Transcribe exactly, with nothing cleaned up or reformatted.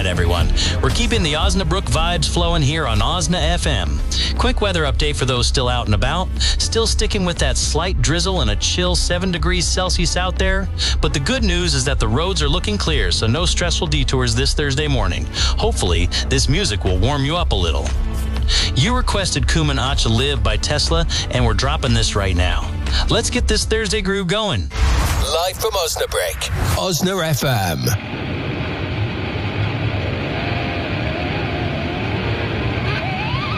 right, everyone. We're keeping the Osnabrück vibes flowing here on Osna F M. Quick weather update for those still out and about. Still sticking with that slight drizzle and a chill seven degrees Celsius out there. But the good news is that the roads are looking clear, so no stressful detours this Thursday morning. Hopefully, this music will warm you up a little. You requested Kuman Acha Live by Tesla, and we're dropping this right now. Let's get this Thursday groove going. Live from Osnabrück, Osna F M.